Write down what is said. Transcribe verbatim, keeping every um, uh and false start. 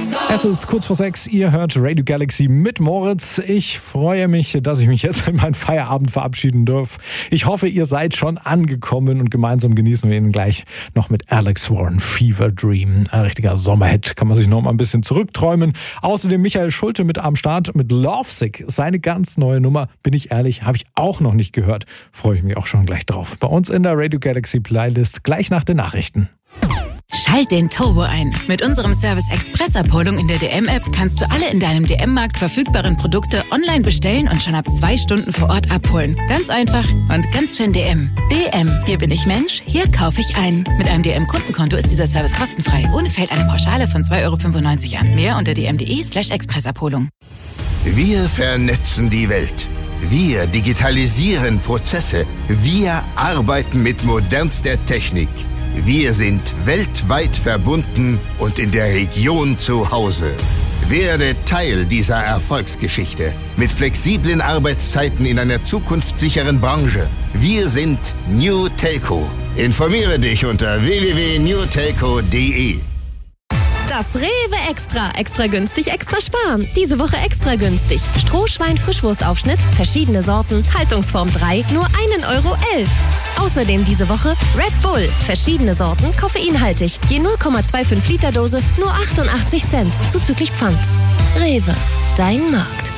Es ist kurz vor sechs, ihr hört Radio Galaxy mit Moritz. Ich freue mich, dass ich mich jetzt in meinen Feierabend verabschieden darf. Ich hoffe, ihr seid schon angekommen und gemeinsam genießen wir ihn gleich noch mit Alex Warren, Fever Dream. Ein richtiger Sommerhit, kann man sich noch mal ein bisschen zurückträumen. Außerdem Michael Schulte mit am Start mit Lovesick. Seine ganz neue Nummer, bin ich ehrlich, habe ich auch noch nicht gehört. Freue ich mich auch schon gleich drauf. Bei uns in der Radio Galaxy Playlist gleich nach den Nachrichten. Schalt den Turbo ein. Mit unserem Service Express-Abholung in der D M-App kannst du alle in deinem D M-Markt verfügbaren Produkte online bestellen und schon ab zwei Stunden vor Ort abholen. Ganz einfach und ganz schön D M. D M, hier bin ich Mensch, hier kaufe ich ein. Mit einem D M-Kundenkonto ist dieser Service kostenfrei. Ohne fällt eine Pauschale von zwei Euro fünfundneunzig an. Mehr unter dm.de slash Expressabholung. Wir vernetzen die Welt. Wir digitalisieren Prozesse. Wir arbeiten mit modernster Technik. Wir sind weltweit verbunden und in der Region zu Hause. Werde Teil dieser Erfolgsgeschichte mit flexiblen Arbeitszeiten in einer zukunftssicheren Branche. Wir sind New Telco. Informiere dich unter w w w punkt new telco punkt d e. Das Rewe Extra. Extra günstig, extra sparen. Diese Woche extra günstig. Strohschwein-Frischwurstaufschnitt, verschiedene Sorten, Haltungsform drei, nur einen Euro elf. Außerdem diese Woche Red Bull, verschiedene Sorten, koffeinhaltig. Je null Komma fünfundzwanzig Liter Dose, nur achtundachtzig Cent, zuzüglich Pfand. Rewe, dein Markt.